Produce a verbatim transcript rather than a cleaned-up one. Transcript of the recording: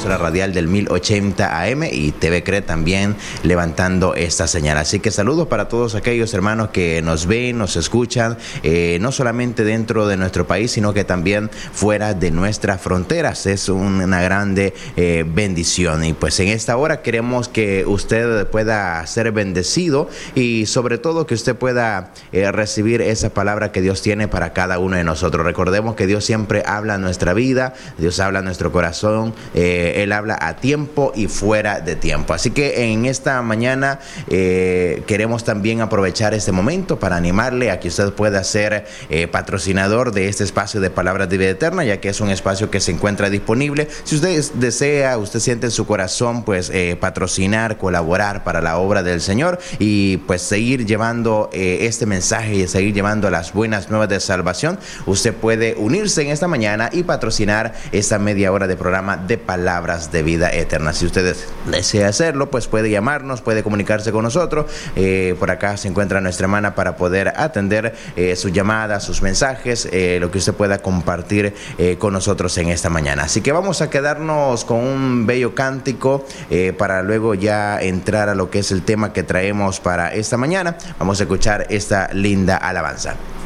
emisora radial del mil ochenta A M y T V C R E también levantando esta señal. Así que saludos para todos aquellos hermanos que nos ven, nos escuchan, eh, no solamente dentro de nuestro país, sino que también fuera de nuestras fronteras. Es una grande eh, bendición. Y pues en esta hora queremos que usted pueda ser bendecido y sobre todo que usted pueda eh, recibir esa palabra que Dios tiene para cada uno de nosotros. Recordemos que Dios siempre habla a nuestra vida, Dios habla a nuestro corazón, eh, Él habla a tiempo y fuera de tiempo. Así que en esta mañana eh, queremos también aprovechar este momento para animarle a que usted pueda ser eh, patrocinador de este espacio de Palabras de Vida Eterna, ya que es un espacio que se encuentra disponible. Si usted desea, usted siente en su corazón, pues eh, patrocinar, colaborar para la obra del Señor y pues seguir llevando eh, este mensaje y seguir llevando las buenas nuevas de salvación, usted puede unirse en esta mañana y patrocinar esta media hora de programa de Palabras de Vida Eterna. Si usted desea hacerlo, pues puede llamarnos, puede comunicarse con nosotros. Eh, por acá se encuentra nuestra hermana para poder atender eh, sus llamadas, sus mensajes, eh, lo que usted pueda compartir eh, con nosotros en esta mañana. Así que vamos a quedarnos con un bello cántico eh, para luego ya entrar a lo que es el tema que traemos para esta mañana. Vamos a escuchar esta linda alabanza.